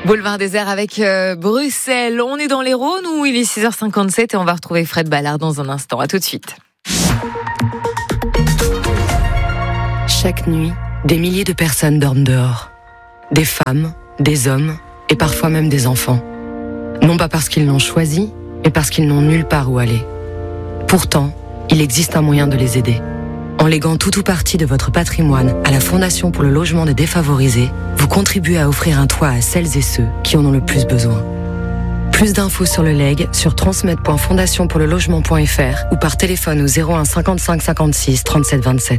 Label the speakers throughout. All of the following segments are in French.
Speaker 1: Boulevard Désert avec Bruxelles. On est dans les Rhônes où il est 6h57 et on va retrouver Fred Ballard dans un instant. À tout de suite.
Speaker 2: Chaque nuit, des milliers de personnes dorment dehors. Des femmes, des hommes et parfois même des enfants. Non pas parce qu'ils l'ont choisi, mais parce qu'ils n'ont nulle part où aller. Pourtant, il existe un moyen de les aider. En léguant tout ou partie de votre patrimoine à la Fondation pour le logement des défavorisés, vous contribuez à offrir un toit à celles et ceux qui en ont le plus besoin. Plus d'infos sur le legs sur transmet.fondationpourlelogement.fr ou par téléphone au 01 55 56 37 27.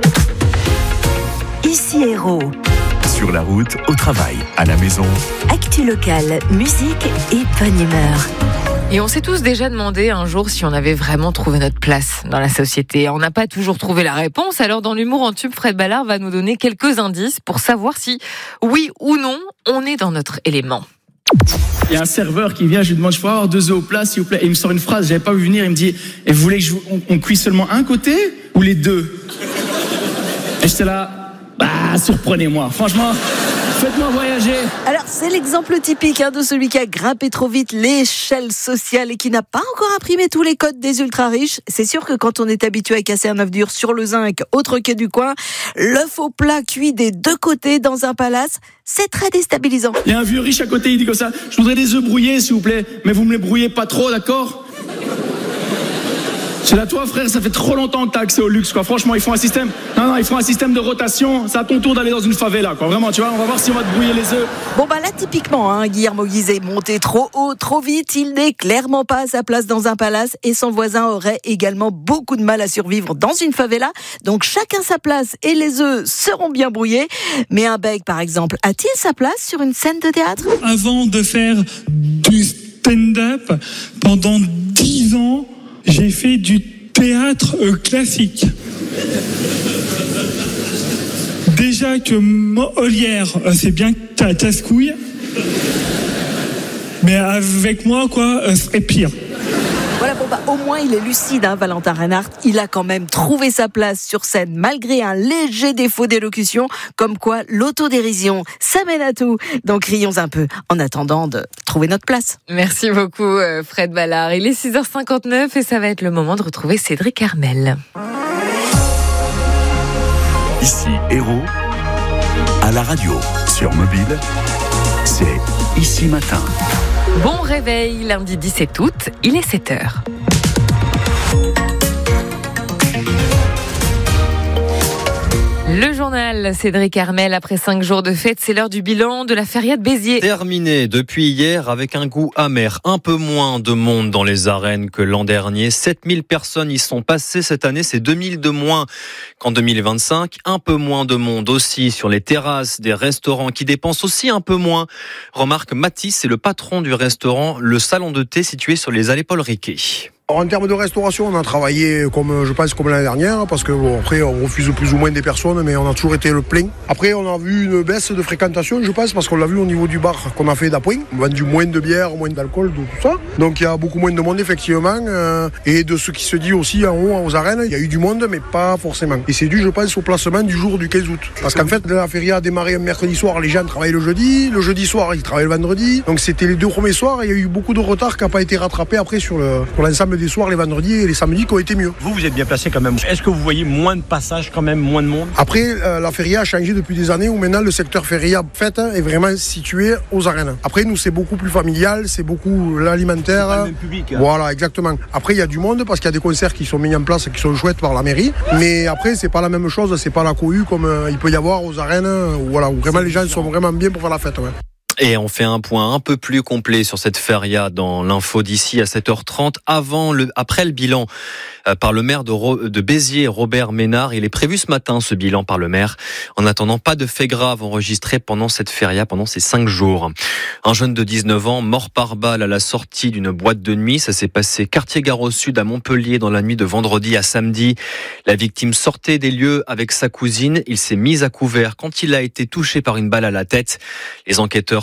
Speaker 3: Ici Héros.
Speaker 4: Sur la route, au travail, à la maison.
Speaker 3: Actu locale, musique et bonne humeur.
Speaker 1: Et on s'est tous déjà demandé un jour si on avait vraiment trouvé notre place dans la société. On n'a pas toujours trouvé la réponse, alors dans l'humour en tube, Fred Ballard va nous donner quelques indices pour savoir si, oui ou non, on est dans notre élément.
Speaker 5: Il y a un serveur qui vient, je lui demande, je peux avoir 2 œufs au plat, s'il vous plaît. Et il me sort une phrase, j'avais pas vu venir, il me dit, et vous voulez que on cuise seulement un côté ou les deux? Et j'étais là, surprenez-moi, franchement. Faites-moi voyager.
Speaker 3: Alors, c'est l'exemple typique de celui qui a grimpé trop vite l'échelle sociale et qui n'a pas encore imprimé tous les codes des ultra-riches. C'est sûr que quand on est habitué à casser un œuf dur sur le zinc, autre quai du coin, l'œuf au plat cuit des deux côtés dans un palace, c'est très déstabilisant.
Speaker 5: Il y a un vieux riche à côté, il dit comme ça, je voudrais des œufs brouillés, s'il vous plaît, mais vous me les brouillez pas trop, d'accord? C'est là, toi, frère, ça fait trop longtemps que t'as accès au luxe, quoi. Franchement, ils font un système. Non, ils font un système de rotation. C'est à ton tour d'aller dans une favela, quoi. Vraiment, tu vois, on va voir si on va te brouiller les œufs.
Speaker 3: Bon, là, typiquement, Guillermo Guizet est monté trop haut, trop vite. Il n'est clairement pas à sa place dans un palace et son voisin aurait également beaucoup de mal à survivre dans une favela. Donc, chacun sa place et les œufs seront bien brouillés. Mais un bec, par exemple, a-t-il sa place sur une scène de théâtre?
Speaker 6: Avant de faire du stand-up, pendant 10 ans, j'ai fait du théâtre classique. Déjà que Molière, c'est bien casse-couille, mais avec moi, c'est pire.
Speaker 3: Voilà, au moins il est lucide, Valentin Reinhardt. Il a quand même trouvé sa place sur scène malgré un léger défaut d'élocution, comme quoi l'autodérision, ça mène à tout. Donc rions un peu en attendant de trouver notre place.
Speaker 1: Merci beaucoup Fred Ballard. Il est 6h59 et ça va être le moment de retrouver Cédric Armel.
Speaker 4: Ici Héros, à la radio, sur mobile, c'est Ici Matin.
Speaker 1: Bon réveil, lundi 17 août, il est 7h. Le journal Cédric Armel, après 5 jours de fête, c'est l'heure du bilan de la feria de Béziers.
Speaker 7: Terminé depuis hier avec un goût amer. Un peu moins de monde dans les arènes que l'an dernier. 7000 personnes y sont passées cette année, c'est 2000 de moins qu'en 2025. Un peu moins de monde aussi sur les terrasses des restaurants qui dépensent aussi un peu moins. Remarque Mathis, c'est le patron du restaurant Le Salon de Thé situé sur les allées Paul Riquet.
Speaker 8: En termes de restauration, on a travaillé comme l'année dernière, parce que après on refuse plus ou moins des personnes, mais on a toujours été le plein. Après on a vu une baisse de fréquentation, je pense, parce qu'on l'a vu au niveau du bar qu'on a fait d'appoint. On a vendu moins de bière, moins d'alcool, de tout ça. Donc il y a beaucoup moins de monde effectivement. Et de ce qui se dit aussi en haut aux arènes, il y a eu du monde, mais pas forcément. Et c'est dû, je pense, au placement du jour du 15 août. Parce qu'en fait, la feria a démarré un mercredi soir, les gens travaillent le jeudi soir ils travaillent le vendredi. Donc c'était les 2 premiers soirs, et il y a eu beaucoup de retard qui n'a pas été rattrapé après pour l'ensemble des soirs, les vendredis et les samedis qui ont été mieux.
Speaker 9: Vous êtes bien placé quand même. Est-ce que vous voyez moins de passages quand même, moins de monde?
Speaker 8: Après, la feria a changé depuis des années où maintenant le secteur feria fête est vraiment situé aux arènes. Après, nous, c'est beaucoup plus familial, c'est beaucoup l'alimentaire.
Speaker 9: C'est pas le même public.
Speaker 8: Voilà, exactement. Après, il y a du monde parce qu'il y a des concerts qui sont mis en place et qui sont chouettes par la mairie. Mais après, c'est pas la même chose, c'est pas la cohue comme il peut y avoir aux arènes où vraiment les gens sont vraiment bien pour faire la fête. Ouais.
Speaker 7: Et on fait un point un peu plus complet sur cette feria dans l'info d'ici à 7h30. Après le bilan par le maire de Béziers, Robert Ménard. Il est prévu ce matin, ce bilan par le maire. En attendant, pas de faits graves enregistrés pendant cette feria, pendant ces 5 jours. Un jeune de 19 ans, mort par balle à la sortie d'une boîte de nuit. Ça s'est passé quartier Gare au Sud à Montpellier dans la nuit de vendredi à samedi. La victime sortait des lieux avec sa cousine. Il s'est mis à couvert quand il a été touché par une balle à la tête. Les enquêteurs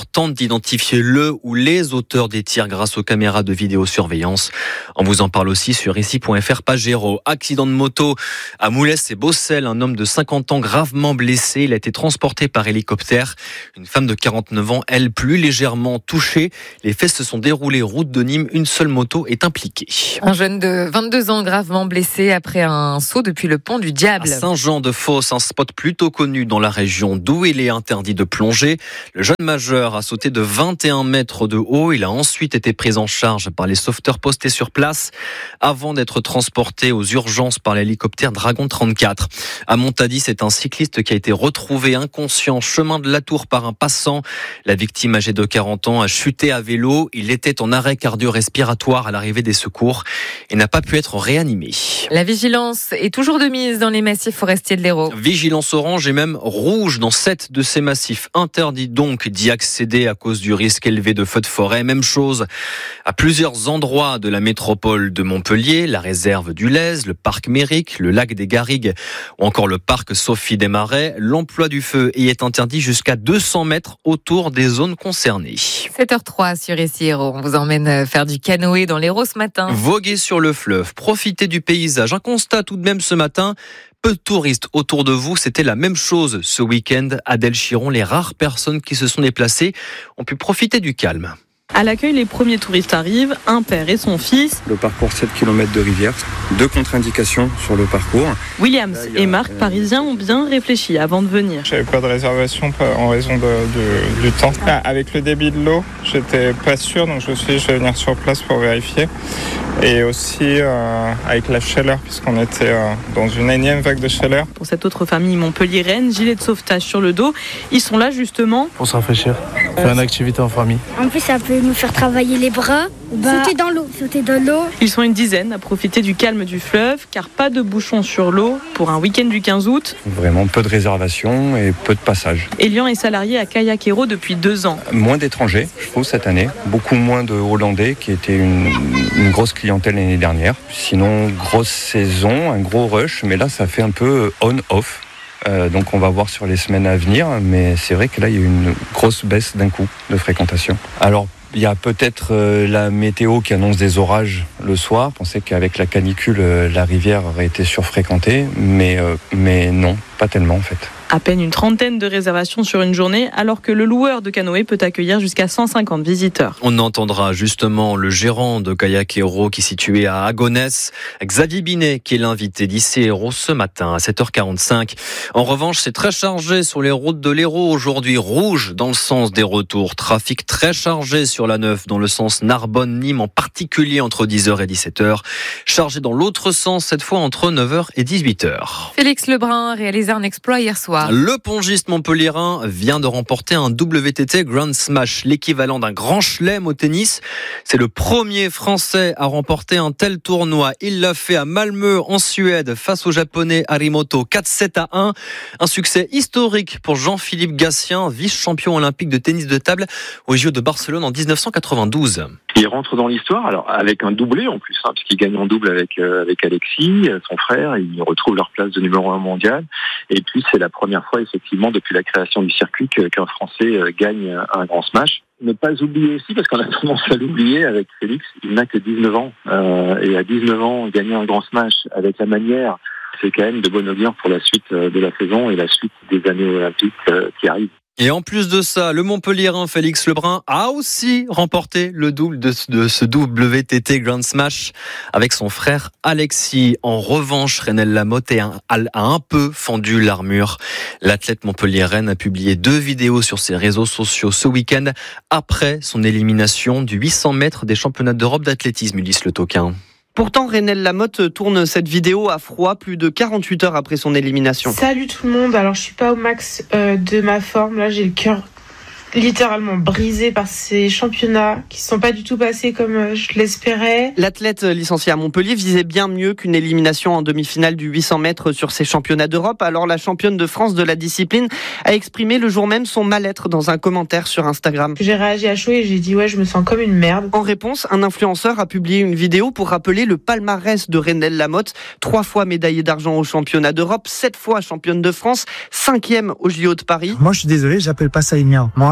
Speaker 7: tentent d'identifier le ou les auteurs des tirs grâce aux caméras de vidéosurveillance. On vous en parle aussi sur ici.fr page héros. Accident de moto à Moulès et Bossel. Un homme de 50 ans gravement blessé. Il a été transporté par hélicoptère. Une femme de 49 ans, elle, plus légèrement touchée. Les faits se sont déroulés route de Nîmes. Une seule moto est impliquée.
Speaker 1: Un jeune de 22 ans gravement blessé après un saut depuis le pont du Diable.
Speaker 7: À Saint-Jean-de-Fosse, un spot plutôt connu dans la région d'où il est interdit de plonger. Le jeune majeur a sauté de 21 mètres de haut. Il a ensuite été pris en charge par les sauveteurs postés sur place avant d'être transporté aux urgences par l'hélicoptère Dragon 34. À Montady, c'est un cycliste qui a été retrouvé inconscient chemin de la Tour par un passant. La victime âgée de 40 ans a chuté à vélo. Il était en arrêt cardio-respiratoire à l'arrivée des secours et n'a pas pu être réanimé.
Speaker 1: La vigilance est toujours de mise dans les massifs forestiers de l'Hérault.
Speaker 7: Vigilance orange et même rouge dans 7 de ces massifs. Interdit donc d'y accéder à cause du risque élevé de feux de forêt. Même chose à plusieurs endroits de la métropole de Montpellier, la réserve du Lez, le parc Méric, le lac des Garrigues ou encore le parc Sophie des Marais. L'emploi du feu y est interdit jusqu'à 200 mètres autour des zones concernées.
Speaker 1: 7h03 sur Ici Hérault. On vous emmène faire du canoë dans l'Hérault ce matin.
Speaker 7: Voguer sur le fleuve, profiter du paysage. Un constat tout de même ce matin. Peu de touristes autour de vous, c'était la même chose ce week-end à Delchiron. Les rares personnes qui se sont déplacées ont pu profiter du calme.
Speaker 10: À l'accueil, les premiers touristes arrivent, un père et son fils.
Speaker 11: Le parcours 7 km de rivière, 2 contre-indications sur le parcours.
Speaker 10: Williams et Marc, parisiens, ont bien réfléchi avant de venir.
Speaker 12: J'avais pas de réservation en raison du temps. Avec le débit de l'eau, j'étais pas sûr, donc je me suis dit je vais venir sur place pour vérifier. Et aussi avec la chaleur, puisqu'on était dans une énième vague de chaleur.
Speaker 10: Pour cette autre famille montpelliéraine, gilet de sauvetage sur le dos, ils sont là justement
Speaker 13: pour se rafraîchir, faire une activité en famille.
Speaker 14: En plus, ça peut nous faire travailler les bras, sauter dans l'eau.
Speaker 10: Ils sont une dizaine à profiter du calme du fleuve, car pas de bouchons sur l'eau pour un week-end du 15 août.
Speaker 11: Vraiment peu de réservations et peu de passages.
Speaker 10: Elian est salarié à Kayak Hérault depuis 2 ans.
Speaker 11: Moins d'étrangers, je trouve, cette année. Beaucoup moins de Hollandais, qui était une grosse clientèle l'année dernière. Sinon, grosse saison, un gros rush, mais là, ça fait un peu on-off. Donc on va voir sur les semaines à venir, mais c'est vrai que là, il y a eu une grosse baisse d'un coup de fréquentation. Alors, il y a peut-être la météo qui annonce des orages le soir. On sait qu'avec la canicule, la rivière aurait été surfréquentée, mais non, pas tellement en fait.
Speaker 10: À peine une trentaine de réservations sur une journée, alors que le loueur de canoë peut accueillir jusqu'à 150 visiteurs.
Speaker 7: On entendra justement le gérant de Kayak Hérault qui est situé à Agonès, Xavier Binet, qui est l'invité d'Ici Hérault ce matin à 7h45. En revanche, c'est très chargé sur les routes de l'Hérault aujourd'hui. Rouge dans le sens des retours. Trafic très chargé sur la 9 dans le sens Narbonne-Nîmes, en particulier entre 10h et 17h. Chargé dans l'autre sens, cette fois entre 9h et 18h.
Speaker 1: Félix Lebrun a réalisé un exploit hier soir.
Speaker 7: Le pongiste montpelliérain vient de remporter un WTT Grand Smash, l'équivalent d'un grand chelem au tennis. C'est le premier Français à remporter un tel tournoi. Il l'a fait à Malmö en Suède face au Japonais Harimoto 4-7-1. Un succès historique pour Jean-Philippe Gatien, vice-champion olympique de tennis de table aux JO de Barcelone en 1992.
Speaker 15: Il rentre dans l'histoire, alors avec un doublé en plus, puisqu'il gagne en double avec Alexis, son frère. Ils retrouvent leur place de numéro 1 mondial. Et puis c'est la première fois effectivement depuis la création du circuit qu'un Français gagne un grand smash. Ne pas oublier aussi, parce qu'on a tendance à l'oublier avec Félix, il n'a que 19 ans. Et à 19 ans, gagner un grand smash avec la manière, c'est quand même de bon augure pour la suite de la saison et la suite des années olympiques qui arrivent.
Speaker 7: Et en plus de ça, le Montpelliérain Félix Lebrun a aussi remporté le double de ce WTT Grand Smash avec son frère Alexis. En revanche, Renelle Lamotte a un peu fendu l'armure. L'athlète montpelliéraine a publié 2 vidéos sur ses réseaux sociaux ce week-end après son élimination du 800 mètres des championnats d'Europe d'athlétisme, Ulysse Le Toquin.
Speaker 16: Pourtant, Renelle Lamotte tourne cette vidéo à froid plus de 48 heures après son élimination.
Speaker 17: Salut tout le monde, alors je suis pas au max de ma forme, là j'ai le cœur littéralement brisé par ces championnats qui ne sont pas du tout passés comme je l'espérais.
Speaker 16: L'athlète licencié à Montpellier visait bien mieux qu'une élimination en demi-finale du 800 mètres sur ces championnats d'Europe. Alors la championne de France de la discipline a exprimé le jour même son mal-être dans un commentaire sur Instagram.
Speaker 17: J'ai réagi à chaud et j'ai dit ouais, je me sens comme une merde.
Speaker 16: En réponse, un influenceur a publié une vidéo pour rappeler le palmarès de Renelle Lamotte, 3 fois médaillée d'argent aux championnats d'Europe, 7 fois championne de France, 5e au JO de Paris.
Speaker 18: Moi je suis désolé, j'appelle pas ça une merde. Moi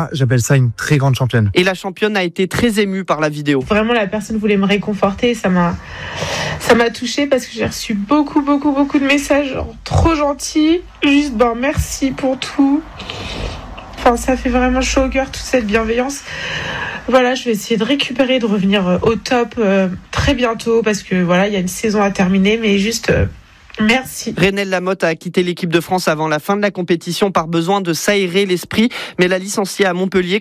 Speaker 13: ça une très grande championne.
Speaker 16: Et la championne a été très émue par la vidéo.
Speaker 17: Vraiment, la personne voulait me réconforter. Ça m'a touchée parce que j'ai reçu beaucoup de messages genre, trop gentils. Juste, merci pour tout. Enfin, ça fait vraiment chaud au cœur, toute cette bienveillance. Voilà, je vais essayer de récupérer, de revenir au top très bientôt parce que voilà, il y a une saison à terminer, mais juste merci.
Speaker 16: Renelle Lamotte a quitté l'équipe de France avant la fin de la compétition par besoin de s'aérer l'esprit, mais la licenciée à Montpellier